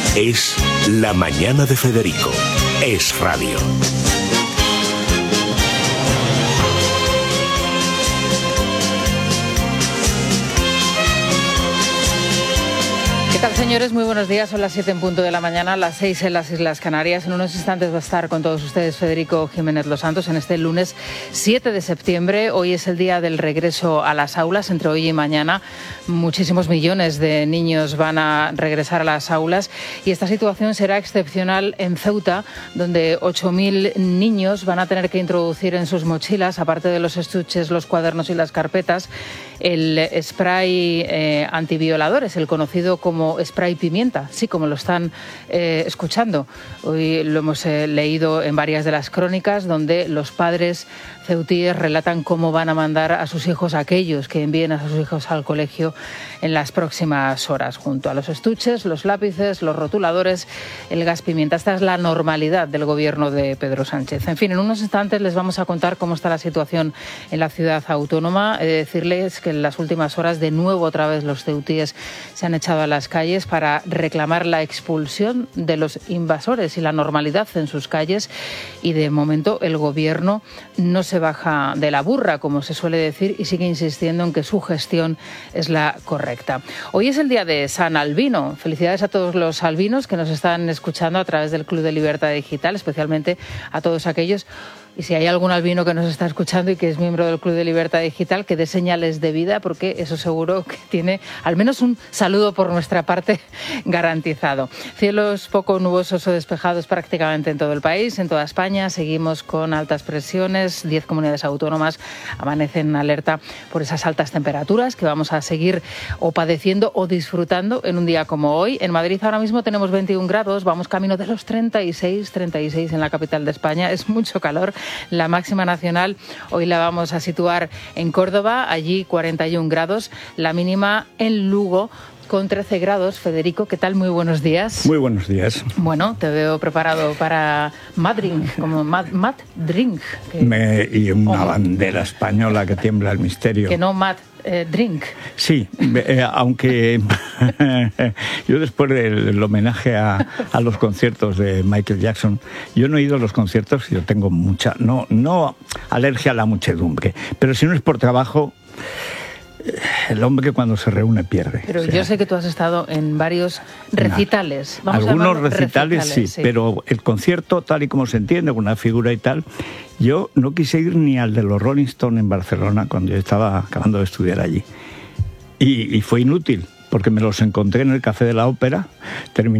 Es La Mañana de Federico. Es radio. ¿Qué tal, señores? Muy buenos días. Son las 7 en punto de la mañana, las 6 en las Islas Canarias. En unos instantes va a estar con todos ustedes Federico Jiménez Los Santos en este lunes 7 de septiembre. Hoy es el día del regreso a las aulas. Entre hoy y mañana muchísimos millones de niños van a regresar a las aulas y esta situación será excepcional en Ceuta, donde 8.000 niños van a tener que introducir en sus mochilas, aparte de los estuches, los cuadernos y las carpetas, el spray antivioladores, el conocido como spray pimienta, sí, como lo están escuchando. Hoy lo hemos leído en varias de las crónicas donde los padres ceutíes relatan cómo van a mandar a sus hijos, aquellos que envíen a sus hijos al colegio en las próximas horas, junto a los estuches, los lápices, los rotuladores, el gas pimienta. Esta es la normalidad del gobierno de Pedro Sánchez. En fin, en unos instantes les vamos a contar cómo está la situación en la ciudad autónoma. He de decirles que en las últimas horas de nuevo otra vez los ceutíes se han echado a las calles para reclamar la expulsión de los invasores y la normalidad en sus calles, y de momento el gobierno no se baja de la burra, como se suele decir, y sigue insistiendo en que su gestión es la correcta. Hoy es el día de San Albino. Felicidades a todos los albinos que nos están escuchando a través del Club de Libertad Digital, especialmente a todos aquellos. Y si hay algún albino que nos está escuchando y que es miembro del Club de Libertad Digital, que dé señales de vida, porque eso seguro que tiene al menos un saludo por nuestra parte garantizado. Cielos poco nubosos o despejados prácticamente en todo el país, en toda España. Seguimos con altas presiones. 10 comunidades autónomas amanecen en alerta por esas altas temperaturas que vamos a seguir o padeciendo o disfrutando en un día como hoy. En Madrid ahora mismo tenemos 21 grados, vamos camino de los 36 en la capital de España. Es mucho calor. La máxima nacional hoy la vamos a situar en Córdoba, allí 41 grados, la mínima en Lugo con 13 grados. Federico, ¿qué tal? Muy buenos días. Muy buenos días. Bueno, te veo preparado para Madrink, como Mad Drink. Y una bandera española que tiembla el misterio. Que no Mad Drink. Sí, aunque yo después del homenaje a los conciertos de Michael Jackson, yo no he ido a los conciertos, yo tengo mucha, no alergia a la muchedumbre, pero si no es por trabajo, el hombre que cuando se reúne pierde. Pero yo sé que tú has estado en varios recitales. Algunos recitales sí, pero el concierto, tal y como se entiende, con una figura y tal, yo no quise ir ni al de los Rolling Stones en Barcelona cuando yo estaba acabando de estudiar allí. Y fue inútil, porque me los encontré en el Café de la Ópera, terminé